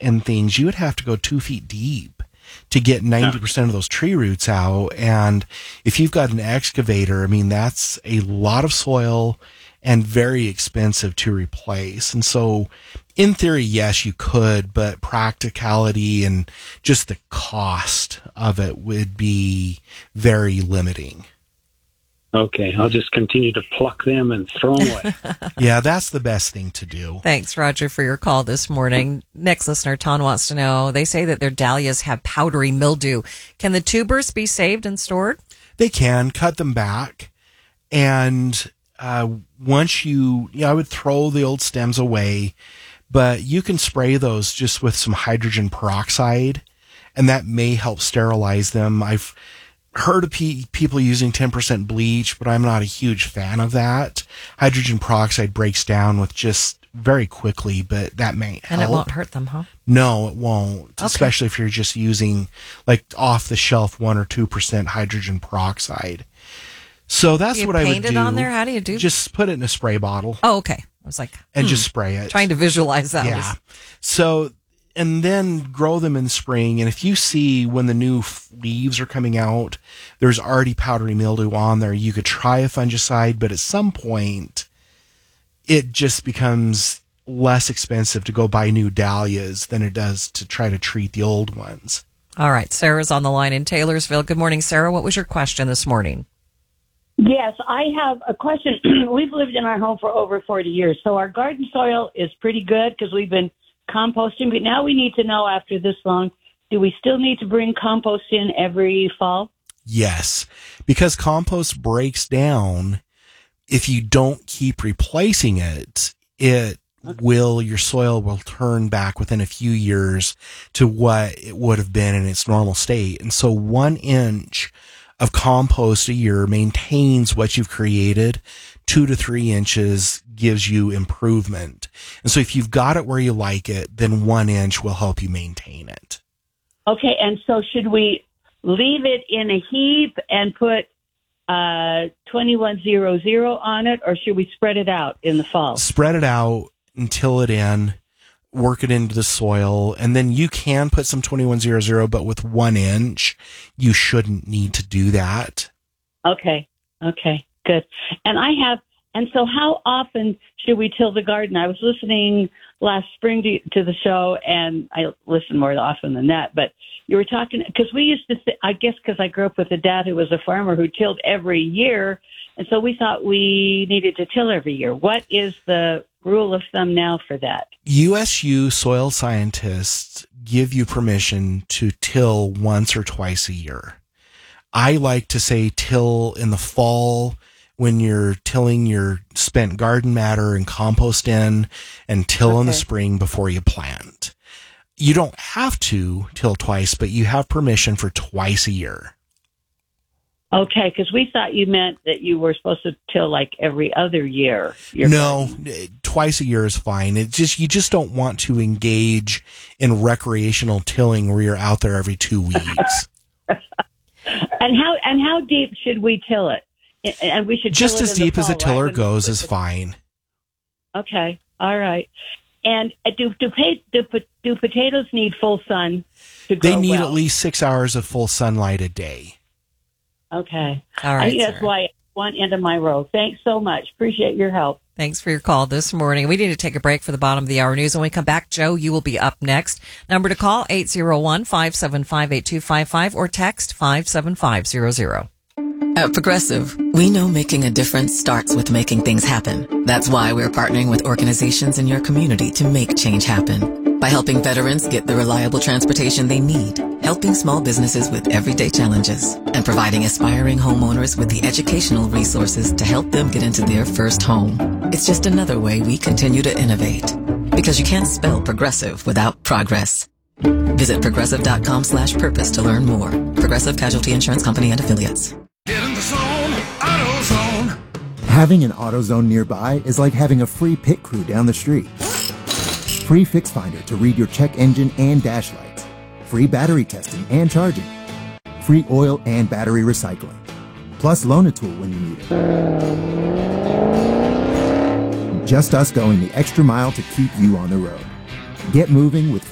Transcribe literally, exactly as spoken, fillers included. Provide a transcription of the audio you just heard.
and things, you would have to go two feet deep to get ninety percent of those tree roots out. And if you've got an excavator, I mean, that's a lot of soil and very expensive to replace. And so in theory, yes, you could, but practicality and just the cost of it would be very limiting. Okay, I'll just continue to pluck them and throw them away. Yeah, that's the best thing to do. Thanks, Roger, for your call this morning. Next listener, Ton, wants to know, they say that their dahlias have powdery mildew. Can the tubers be saved and stored? They can. Cut them back. And uh, once you, yeah, I would throw the old stems away, but you can spray those just with some hydrogen peroxide, and that may help sterilize them. I've heard of pe- people using ten percent bleach, but I'm not a huge fan of that. Hydrogen peroxide breaks down with just very quickly, but that may help. And it won't hurt them, huh? No, it won't, Okay. especially if you're just using like off the shelf one or two percent hydrogen peroxide. So that's Do you what I would paint do. it on there? How do you do? Just put it in a spray bottle. Oh, okay. I was like, and hmm, just spray it. Trying to visualize that. Yeah. Was... So, and then grow them in spring. And if you see when the new f- leaves are coming out, there's already powdery mildew on there, you could try a fungicide, but at some point it just becomes less expensive to go buy new dahlias than it does to try to treat the old ones. All right. Sarah's on the line in Taylorsville. Good morning, Sarah. What was your question this morning? Yes, I have a question. We've lived in our home for over forty years, so our garden soil is pretty good because we've been composting. But now we need to know, after this long, do we still need to bring compost in every fall? Yes, because compost breaks down. If you don't keep replacing it, it will, your soil will turn back within a few years to what it would have been in its normal state. And so one inch of compost a year maintains what you've created. Two to three inches gives you improvement. And so if you've got it where you like it, then one inch will help you maintain it. Okay, and so should we leave it in a heap and put uh, twenty-one hundred on it, or should we spread it out in the fall? Spread it out and till it in, work it into the soil, and then you can put some twenty-one hundred, but with one inch, you shouldn't need to do that. Okay, okay, good. And I have, and so how often should we till the garden? I was listening last spring to, to the show, and I listen more often than that, but you were talking, because we used to, th- I guess because I grew up with a dad who was a farmer who tilled every year, and so we thought we needed to till every year. What is the rule of thumb now for that? U S U soil scientists give you permission to till once or twice a year. I like to say till in the fall when you're tilling your spent garden matter and compost in, and till Okay. in the spring before you plant. You don't have to till twice, but you have permission for twice a year. Okay, because we thought you meant that you were supposed to till like every other year. Your No, garden. twice a year is fine. It's just, you just don't want to engage in recreational tilling where you're out there every two weeks. And how and how deep should we till it? And we should Just till it as in the deep as a fall, tiller right? goes is fine. Okay, all right. And uh, do do, pa- do po- do potatoes need full sun to grow They need well? at least six hours of full sunlight a day. Okay. All I right, think that's Sarah. why one end of my row. Thanks so much. Appreciate your help. Thanks for your call this morning. We need to take a break for the bottom of the hour news. When we come back, Joe, you will be up next. Number to call, eight oh one, five seven five, eight two five five, or text five seven five zero zero. At Progressive, we know making a difference starts with making things happen. That's why we're partnering with organizations in your community to make change happen. By helping veterans get the reliable transportation they need, helping small businesses with everyday challenges, and providing aspiring homeowners with the educational resources to help them get into their first home. It's just another way we continue to innovate. Because you can't spell progressive without progress. Visit progressive.com slash purpose to learn more. Progressive Casualty Insurance Company and Affiliates. Get in the zone, AutoZone. Having an AutoZone nearby is like having a free pit crew down the street. Free Fix Finder to read your check engine and dash lights. Free battery testing and charging. Free oil and battery recycling. Plus Loan-A-Tool when you need it. Just us going the extra mile to keep you on the road. Get moving with